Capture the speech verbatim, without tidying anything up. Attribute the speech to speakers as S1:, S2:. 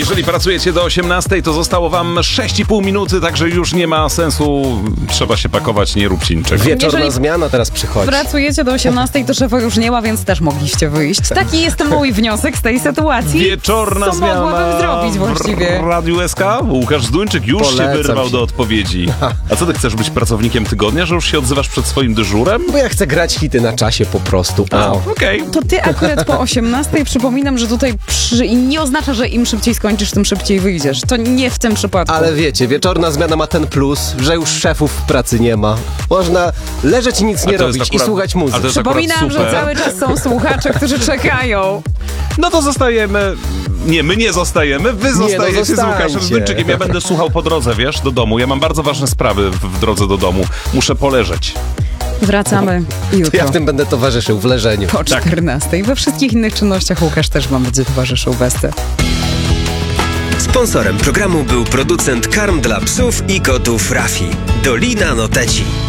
S1: Jeżeli pracujecie do osiemnastej, to zostało wam sześć i pół minuty, także już nie ma sensu. Trzeba się pakować, nie róbcie niczego.
S2: Wieczorna
S3: Jeżeli
S2: zmiana teraz przychodzi.
S3: Pracujecie do osiemnastej, to szefa już nie ma, więc też mogliście wyjść. Taki jest mój wniosek z tej sytuacji.
S1: Wieczorna
S3: Co
S1: zmiana
S3: mogłabym zrobić właściwie?
S1: w Radiu S K? Łukasz Zduńczyk już
S2: Polecam
S1: się wyrwał
S2: się.
S1: do odpowiedzi. A co, ty chcesz być pracownikiem tygodnia, że już się odzywasz przed swoim dyżurem?
S2: Bo ja chcę grać hity na czasie po prostu.
S1: A,
S2: O.
S1: okej.
S3: To ty akurat po osiemnastej, przypominam, że tutaj przy... i nie oznacza, że im szybciej skończysz, tym szybciej wyjdziesz. To nie w tym przypadku.
S2: Ale wiecie, wieczorna zmiana ma ten plus, że już szefów w pracy nie ma. Można leżeć i nic nie
S1: to jest
S2: robić
S1: akurat-
S2: i słuchać
S1: a
S2: muzyki.
S1: to jest akurat
S3: Przypominam, że
S1: super.
S3: cały czas są słuchacze, którzy czekają.
S1: No to zostajemy. Nie, my nie zostajemy, wy zostajecie z
S2: zostańcie.
S1: Łukaszem Zduńczykiem. Ja będę słuchał po drodze, wiesz, do domu. Ja mam bardzo ważne sprawy w, w drodze do domu. Muszę poleżeć.
S3: Wracamy jutro.
S2: Ja w tym będę towarzyszył w leżeniu.
S3: Po czternastej. We wszystkich innych czynnościach Łukasz też wam będzie towarzyszył bez te.
S4: Sponsorem programu był producent karm dla psów i kotów Rafi. Dolina Noteci.